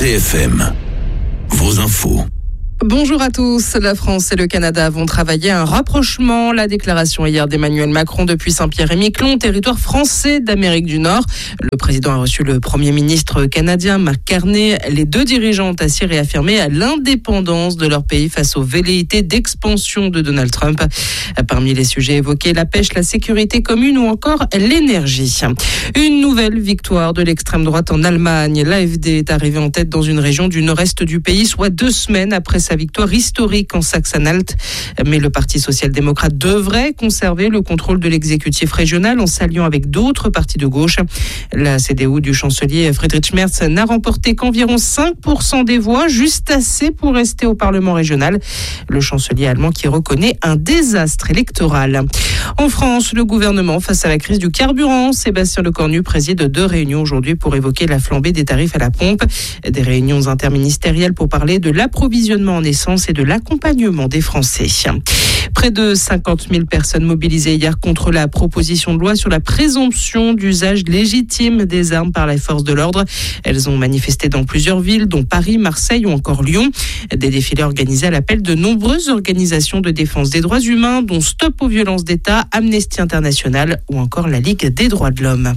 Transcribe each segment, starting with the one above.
CFM, vos infos. Bonjour à tous. La France et le Canada vont travailler à un rapprochement. La déclaration hier d'Emmanuel Macron depuis Saint-Pierre-et-Miquelon, territoire français d'Amérique du Nord. Le président a reçu le Premier ministre canadien Mark Carney. Les deux dirigeants ont ainsi réaffirmé l'indépendance de leur pays face aux velléités d'expansion de Donald Trump. Parmi les sujets évoqués, la pêche, la sécurité commune ou encore l'énergie. Une nouvelle victoire de l'extrême droite en Allemagne. L'AfD est arrivée en tête dans une région du nord-est du pays, soit 2 semaines après sa victoire historique en Saxe-Anhalt. Mais le Parti social-démocrate devrait conserver le contrôle de l'exécutif régional en s'alliant avec d'autres partis de gauche. La CDU du chancelier Friedrich Merz n'a remporté qu'environ 5% des voix, juste assez pour rester au Parlement régional. Le chancelier allemand qui reconnaît un désastre électoral. En France, le gouvernement, face à la crise du carburant, Sébastien Lecornu préside 2 réunions aujourd'hui pour évoquer la flambée des tarifs à la pompe. Des réunions interministérielles pour parler de l'approvisionnement en essence et de l'accompagnement des Français. Près de 50 000 personnes mobilisées hier contre la proposition de loi sur la présomption d'usage légitime des armes par les forces de l'ordre. Elles ont manifesté dans plusieurs villes, dont Paris, Marseille ou encore Lyon. Des défilés organisés à l'appel de nombreuses organisations de défense des droits humains, dont Stop aux violences d'État, Amnesty International ou encore la Ligue des droits de l'homme.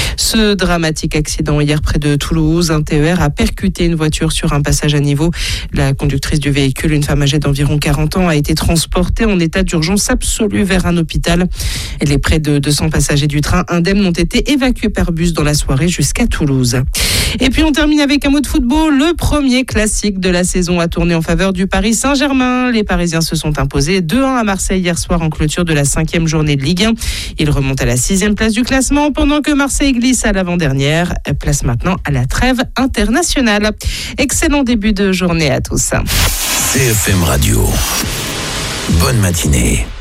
Ce dramatique accident hier près de Toulouse, un TER a percuté une voiture sur un passage à niveau. La conductrice du véhicule, une femme âgée d'environ 40 ans, a été transportée en état d'urgence absolue vers un hôpital. Et les près de 200 passagers du train indemne ont été évacués par bus dans la soirée jusqu'à Toulouse. Et puis on termine avec un mot de football. Le premier classique de la saison a tourné en faveur du Paris Saint-Germain. Les Parisiens se sont imposés 2-1 à Marseille hier soir en clôture de la 5e journée de Ligue 1. Ils remontent à la 6e place du classement pendant que Marseille glisse à l'avant-dernière. Place maintenant à la trêve internationale. Excellent début de journée à tous. CFM Radio. Bonne matinée.